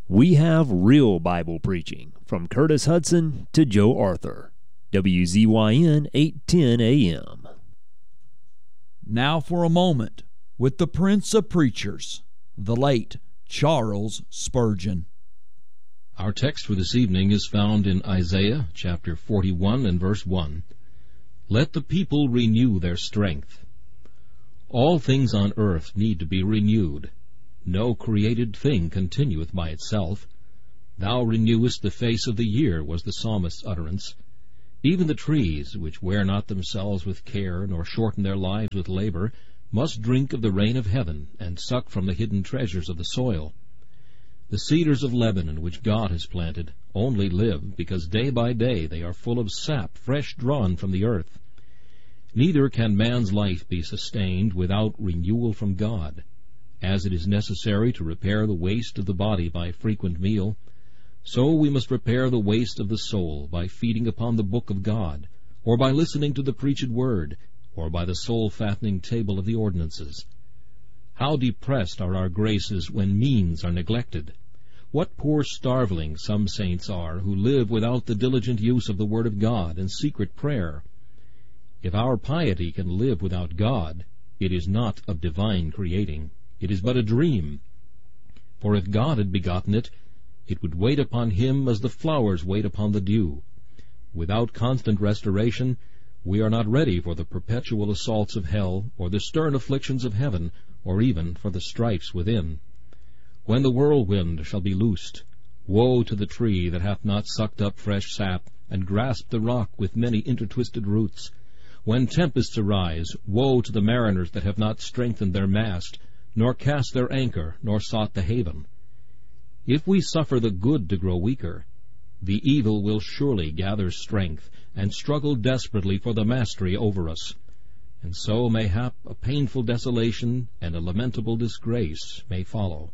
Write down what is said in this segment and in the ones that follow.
We have real Bible preaching from Curtis Hudson to Joe Arthur. WZYN 810 AM. Now for a moment with the Prince of Preachers, the late Charles Spurgeon. Our text for this evening is found in Isaiah chapter 41 and verse 1. Let the people renew their strength. All things on earth need to be renewed. No created thing continueth by itself. Thou renewest the face of the year, was the psalmist's utterance. Even the trees, which wear not themselves with care, nor shorten their lives with labor, must drink of the rain of heaven, and suck from the hidden treasures of the soil. The cedars of Lebanon, which God has planted, only live because day by day they are full of sap fresh drawn from the earth. Neither can man's life be sustained without renewal from God. As it is necessary to repair the waste of the body by frequent meal, so we must repair the waste of the soul by feeding upon the book of God, or by listening to the preached word, or by the soul-fattening table of the ordinances. How depressed are our graces when means are neglected! What poor starvelings some saints are who live without the diligent use of the word of God and secret prayer. If our piety can live without God, it is not of divine creating. It is but a dream. For if God had begotten it, it would wait upon him as the flowers wait upon the dew. Without constant restoration, we are not ready for the perpetual assaults of hell, or the stern afflictions of heaven, or even for the stripes within. When the whirlwind shall be loosed, woe to the tree that hath not sucked up fresh sap, and grasped the rock with many intertwisted roots. When tempests arise, woe to the mariners that have not strengthened their mast, nor cast their anchor, nor sought the haven. If we suffer the good to grow weaker, the evil will surely gather strength, and struggle desperately for the mastery over us. And so, mayhap, a painful desolation and a lamentable disgrace may follow.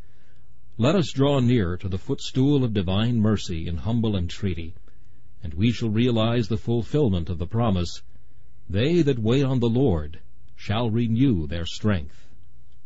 Let us draw near to the footstool of divine mercy in humble entreaty, and we shall realize the fulfillment of the promise, They that wait on the Lord shall renew their strength.